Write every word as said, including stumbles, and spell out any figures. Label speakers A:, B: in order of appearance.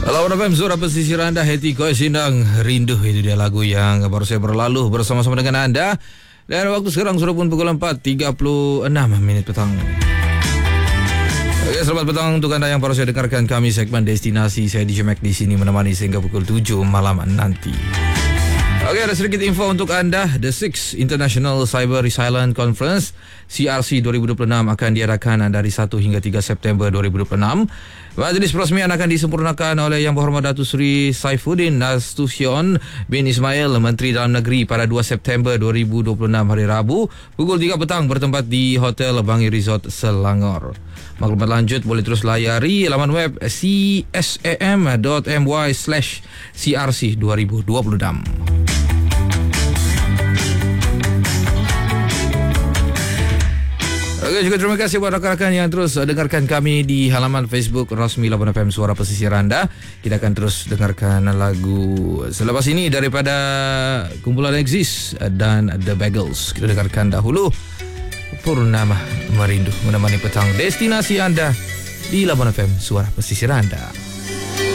A: Lawan F M Suara Pesisir Anda, Heti Koi Sindang Rindu. Itu dia lagu yang baru saya berlalu bersama-sama dengan anda. Dan waktu sekarang sudah pun pukul empat tiga puluh enam minit petang. Oke, selamat petang untuk anda yang baru saya dengarkan kami segmen Destinasi. Saya D J Mac di sini menemani sehingga pukul tujuh malam nanti. Oke, ada sedikit info untuk anda. The Sixth International Cyber Resilient Conference C R C dua ribu dua puluh enam akan diadakan dari satu hingga tiga September dua ribu dua puluh enam. Majlis peresmian akan disempurnakan oleh Yang Berhormat Datuk Seri Saifuddin Nasution bin Ismail, Menteri Dalam Negeri, pada dua September dua ribu dua puluh enam hari Rabu pukul tiga petang bertempat di Hotel Bangi Resort Selangor. Maklumat lanjut boleh terus layari laman web c s a m dot m y slash c r c dua ribu dua puluh enam. Oke, juga terima kasih buat rakan-rakan yang terus dengarkan kami di halaman Facebook Rasmi Labuan F M Suara Pesisir Anda. Kita akan terus dengarkan lagu selepas ini daripada kumpulan Exist dan The Bagels. Kita dengarkan dahulu Purnama Merindu menemani petang destinasi anda di Labuan F M Suara Pesisir Anda.